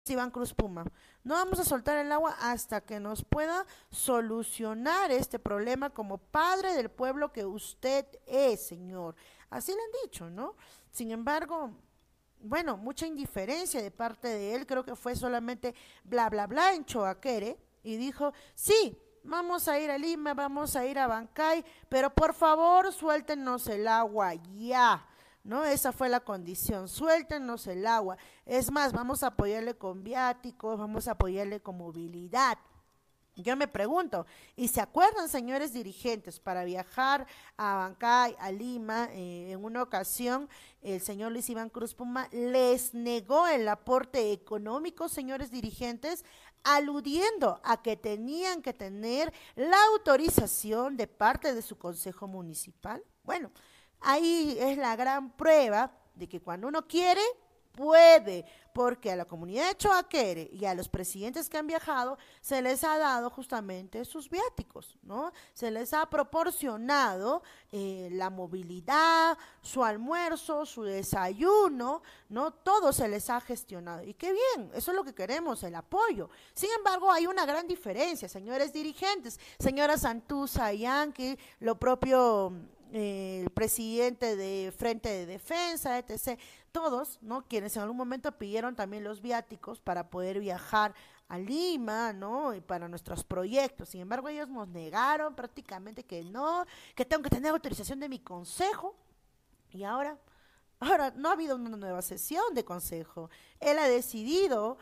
Iván Cruz Puma. No vamos a soltar el agua hasta que nos pueda solucionar este problema como padre del pueblo que usted es, señor. Así le han dicho, ¿no? Sin embargo, bueno, mucha indiferencia de parte de él, creo que fue solamente bla, bla, bla en Choaquere, y dijo, sí, vamos a ir a Lima, vamos a ir a Bancay, pero por favor suéltenos el agua ya. ¿No? Esa fue la condición, suéltenos el agua. Es más, vamos a apoyarle con viáticos, vamos a apoyarle con movilidad. Yo me pregunto, ¿y se acuerdan, señores dirigentes, para viajar a Bancay, a Lima, en una ocasión, el señor Luis Iván Cruz Puma les negó el aporte económico, señores dirigentes, aludiendo a que tenían que tener la autorización de parte de su consejo municipal? Bueno, ahí es la gran prueba de que cuando uno quiere, puede, porque a la comunidad de Choaquere y a los presidentes que han viajado se les ha dado justamente sus viáticos, ¿no? Se les ha proporcionado la movilidad, su almuerzo, su desayuno, ¿no? Todo se les ha gestionado. Y qué bien, eso es lo que queremos, el apoyo. Sin embargo, hay una gran diferencia, señores dirigentes, señora Santuza Yanqui, lo propio el presidente de Frente de Defensa, etc. Todos, ¿no? Quienes en algún momento pidieron también los viáticos para poder viajar a Lima, ¿no? Y para nuestros proyectos. Sin embargo, ellos nos negaron prácticamente que no, que tengo que tener autorización de mi consejo. Y ahora no ha habido una nueva sesión de consejo. Él ha decidido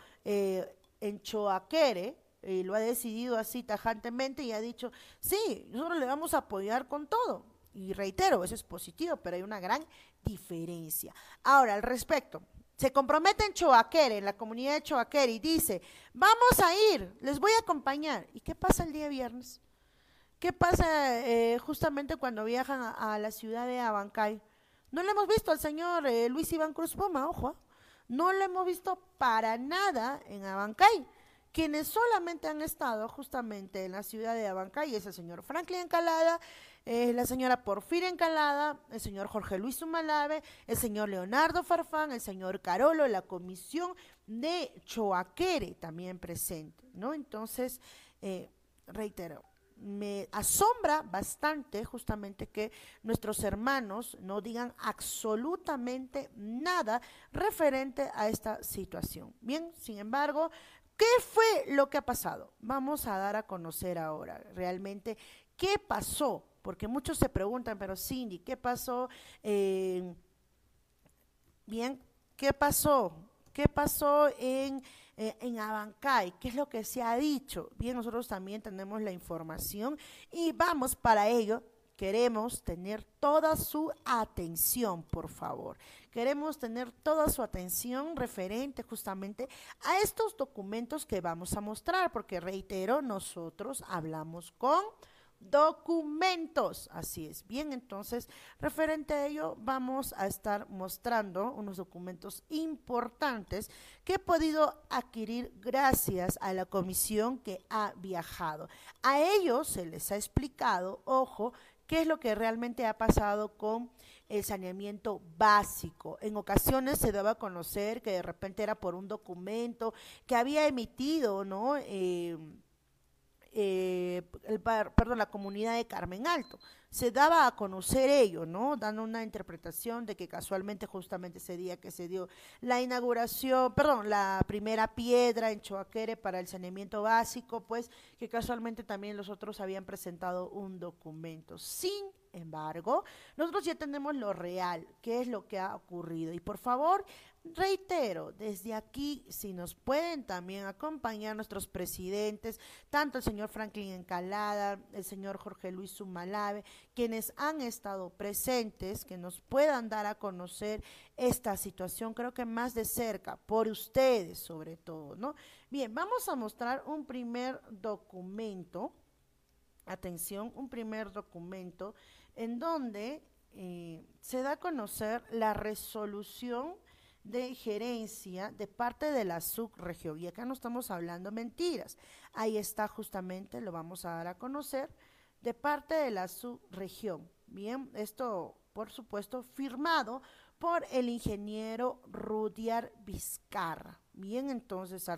en Choaquere, lo ha decidido así tajantemente y ha dicho, sí, nosotros le vamos a apoyar con todo. Y reitero, eso es positivo, pero hay una gran diferencia. Ahora, al respecto, se compromete en Choaquere, en la comunidad de Choaquere, y dice, vamos a ir, les voy a acompañar. ¿Y qué pasa el día viernes? ¿Qué pasa justamente cuando viajan a la ciudad de Abancay? No le hemos visto al señor Luis Iván Cruz Poma, ojo, no lo hemos visto para nada en Abancay. Quienes solamente han estado justamente en la ciudad de Abancay es el señor Franklin Encalada, la señora Porfiria Encalada, el señor Jorge Luis Sumalave, el señor Leonardo Farfán, el señor Carolo, la comisión de Choaquere también presente, ¿no? Entonces, reitero, me asombra bastante justamente que nuestros hermanos no digan absolutamente nada referente a esta situación. Bien, sin embargo, ¿qué fue lo que ha pasado? Vamos a dar a conocer ahora realmente qué pasó, porque muchos se preguntan, pero Cindy, ¿qué pasó? Bien, ¿qué pasó? ¿Qué pasó en Abancay? ¿Qué es lo que se ha dicho? Bien, nosotros también tenemos la información y vamos para ello. Queremos tener toda su atención, por favor. Queremos tener toda su atención referente justamente a estos documentos que vamos a mostrar, porque reitero, nosotros hablamos con documentos, así es. Bien, entonces, referente a ello, vamos a estar mostrando unos documentos importantes que he podido adquirir gracias a la comisión que ha viajado. A ellos se les ha explicado, ojo, qué es lo que realmente ha pasado con el saneamiento básico. En ocasiones se daba a conocer que de repente era por un documento que había emitido, ¿no? Perdón, la comunidad de Carmen Alto. Se daba a conocer ello, ¿no? Dando una interpretación de que casualmente justamente ese día que se dio la inauguración, perdón, la primera piedra en Choaquere para el saneamiento básico, pues que casualmente también los otros habían presentado un documento. Sin embargo, nosotros ya tenemos lo real, qué es lo que ha ocurrido. Y por favor, reitero, desde aquí, si nos pueden también acompañar nuestros presidentes, tanto el señor Franklin Encalada, el señor Jorge Luis Sumalave, quienes han estado presentes, que nos puedan dar a conocer esta situación, creo que más de cerca, por ustedes sobre todo, ¿no? Bien, vamos a mostrar un primer documento, atención, un primer documento en donde se da a conocer la resolución de gerencia de parte de la subregión. Y acá no estamos hablando mentiras. Ahí está justamente, lo vamos a dar a conocer, de parte de la subregión. Bien, esto por supuesto firmado por el ingeniero Rudiar Vizcarra. Bien, entonces,